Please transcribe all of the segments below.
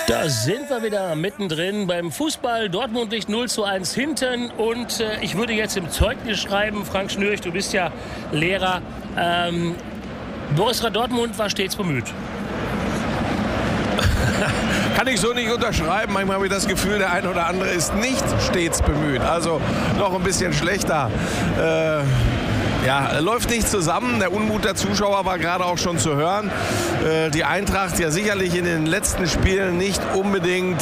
Da sind wir wieder mittendrin beim Fußball. Dortmund liegt 0:1 hinten. Und ich würde jetzt im Zeugnis schreiben, Frank Schnürch, du bist ja Lehrer. Borussia Dortmund war stets bemüht. Kann ich so nicht unterschreiben. Manchmal habe ich das Gefühl, der eine oder andere ist nicht stets bemüht. Also noch ein bisschen schlechter. Läuft nicht zusammen. Der Unmut der Zuschauer war gerade auch schon zu hören. Die Eintracht ja sicherlich in den letzten Spielen nicht unbedingt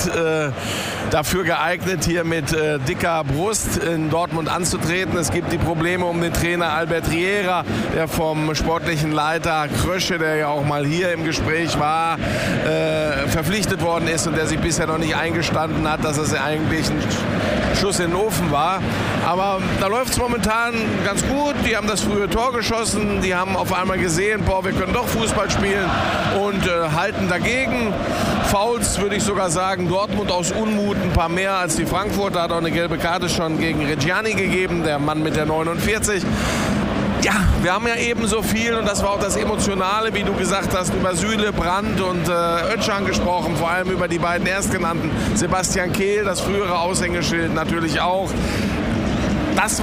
dafür geeignet, hier mit dicker Brust in Dortmund anzutreten. Es gibt die Probleme um den Trainer Albert Riera, der vom sportlichen Leiter Krösche, der ja auch mal hier im Gespräch war, verpflichtet worden ist und der sich bisher noch nicht eingestanden hat, dass es eigentlich ein Schuss in den Ofen war. Aber da läuft es momentan ganz gut. Die haben das frühe Tor geschossen. Die haben auf einmal gesehen, wir können doch Fußball spielen und halten dagegen. Fouls, würde ich sogar sagen, Dortmund aus Unmut ein paar mehr als die Frankfurter. Hat auch eine gelbe Karte schon gegen Reggiani gegeben, der Mann mit der 49. Ja, wir haben ja eben so viel und das war auch das Emotionale, wie du gesagt hast, über Süle, Brandt und Özcan gesprochen, vor allem über die beiden Erstgenannten. Sebastian Kehl, das frühere Aushängeschild natürlich auch. Das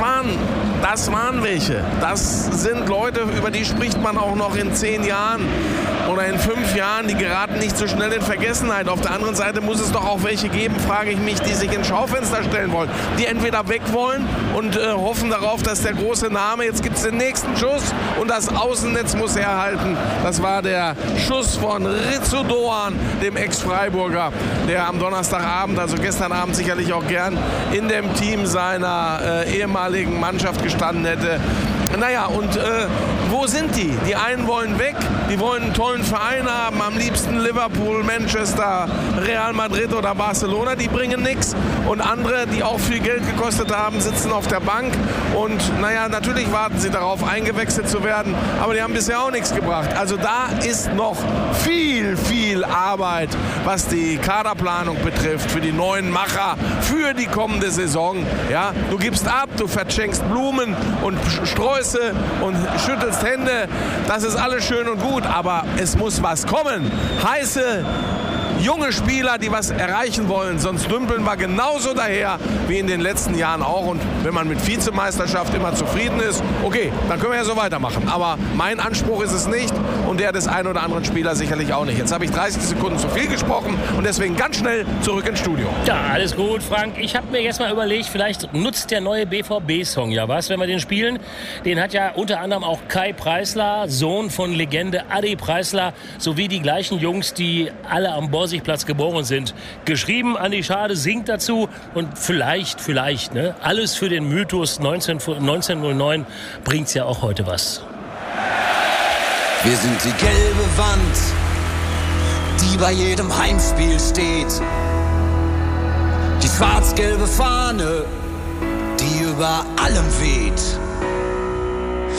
waren welche. Das sind Leute, über die spricht man auch noch in 10 Jahren oder in 5 Jahren. Die geraten nicht so schnell in Vergessenheit. Auf der anderen Seite muss es doch auch welche geben, frage ich mich, die sich ins Schaufenster stellen wollen. Die entweder weg wollen und hoffen darauf, dass der große Name, jetzt gibt es den nächsten Schuss und das Außennetz muss herhalten. Das war der Schuss von Rizzo Doan, dem Ex-Freiburger, der am Donnerstagabend, also gestern Abend sicherlich auch gern in dem Team seiner ehemaligen Mannschaft gestanden hätte. Naja, und wo sind die? Die einen wollen weg, die wollen einen tollen Verein haben, am liebsten Liverpool, Manchester, Real Madrid oder Barcelona, die bringen nichts. Und andere, die auch viel Geld gekostet haben, sitzen auf der Bank. Und naja, natürlich warten sie darauf, eingewechselt zu werden, aber die haben bisher auch nichts gebracht. Also da ist noch viel, viel Arbeit, was die Kaderplanung betrifft, für die neuen Macher, für die kommende Saison. Ja, du gibst ab, du verschenkst Blumen und Sträuße und schüttelst Hände. Das ist alles schön und gut, aber es muss was kommen. Heiße, junge Spieler, die was erreichen wollen, sonst dümpeln wir genauso daher wie in den letzten Jahren auch. Und wenn man mit Vizemeisterschaft immer zufrieden ist, okay, dann können wir ja so weitermachen. Aber mein Anspruch ist es nicht und der des einen oder anderen Spielers sicherlich auch nicht. Jetzt habe ich 30 Sekunden zu viel gesprochen und deswegen ganz schnell zurück ins Studio. Ja, alles gut, Frank. Ich habe mir jetzt mal überlegt, vielleicht nutzt der neue BVB-Song ja was, wenn wir den spielen. Den hat ja unter anderem auch Kai Preissler, Sohn von Legende Adi Preissler, sowie die gleichen Jungs, die alle am Borsigplatz geboren sind, geschrieben. Andi Schade singt dazu und vielleicht, ne, alles für den Mythos 1909 bringt's ja auch heute was. Wir sind die gelbe Wand, die bei jedem Heimspiel steht. Die schwarz-gelbe Fahne, die über allem weht.